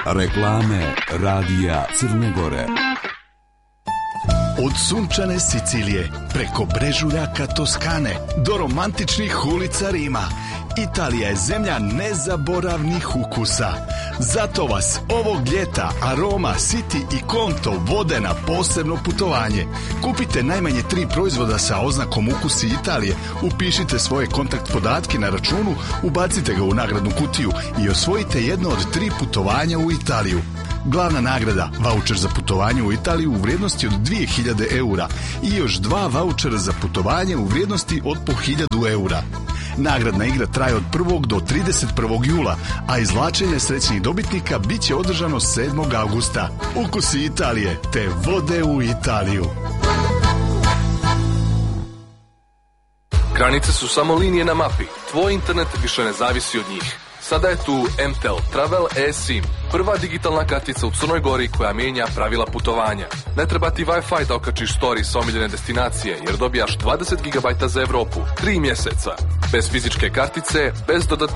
Reklame radija Crne Gore. Od sunčane Sicilije, preko brežuljaka Toskane, do romantičnih ulica Rima, Italija je zemlja nezaboravnih ukusa. Zato vas ovog ljeta Aroma, City i Conto vode na posebno putovanje. Kupite najmanje 3 proizvoda sa oznakom Ukusi Italije, upišite svoje kontakt podatke na računu, ubacite ga u nagradnu kutiju i osvojite jedno od 3 putovanja u Italiju. Glavna nagrada, vaučer za putovanje u Italiju u vrijednosti od 2000 eura i još 2 vaučera za putovanje u vrijednosti od po 1000 eura. Nagradna igra traje od 1. do 31. jula, a izvlačenje srećnih dobitnika bit će održano 7. augusta. Ukusi Italije te vode u Italiju. Granice su samo linije na mapi. Tvoj internet više ne zavisi od njih. Sada je tu MTEL Travel eSIM, prva digitalna kartica u Crnoj Gori koja mijenja pravila putovanja. Ne treba ti Wi-Fi da okačiš story sa omiljene destinacije, jer dobijaš 20 GB za Evropu, 3 mjeseca. Bez fizičke kartice, bez dodatnih